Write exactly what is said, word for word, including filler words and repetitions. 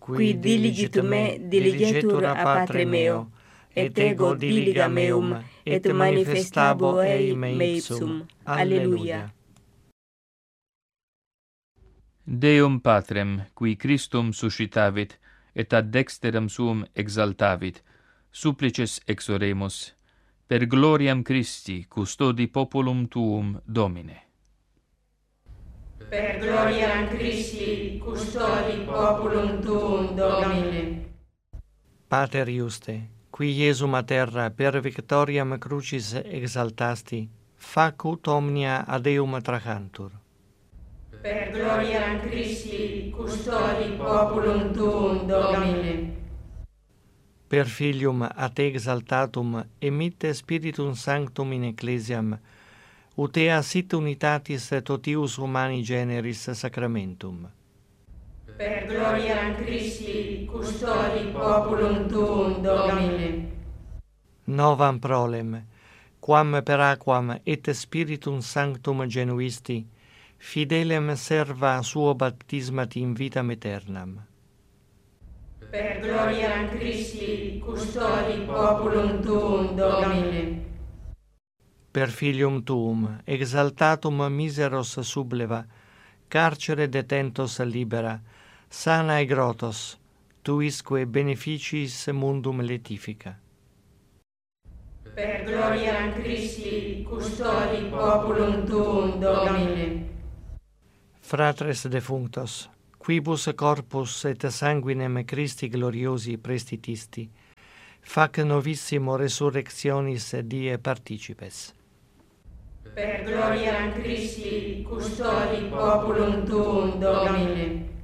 qui diligit me diligetur a Patre meo, et ego diliga meum, et manifestabo ei me ipsum. Alleluia. Deum Patrem, qui Christum suscitavit, et ad dexteram suum exaltavit, supplices exoremus, per gloriam Christi custodi populum tuum, Domine. Per gloriam Christi custodi populum tuum, Domine. Pater Iuste, qui Iesum a terra per victoriam crucis exaltasti, facut omnia ad eum tracantur. Per gloriam Christi custodi populum tuum, Domine. Per Filium a te exaltatum emitte Spiritum Sanctum in Ecclesiam, ut ea sit unitatis totius humani generis sacramentum. Per gloriam Christi custodi populum tuum, Domine. Novam prolem, quam per aquam et Spiritum Sanctum genuisti, fidelem serva suo baptismat in vitam aeternam. Per gloriam Christi custodi populum tuum, Domine. Per Filium tuum, exaltatum miseros subleva, carcere detentos libera, sana egrotos, tuisque beneficis mundum letifica. Per gloriam Christi custodi populum tuum, Domine. Fratres defunctos, quibus corpus et sanguinem Christi gloriosi prestitisti, fac novissimo resurrectionis die participes. Per gloriam Christi custodi populum tuum, Domine.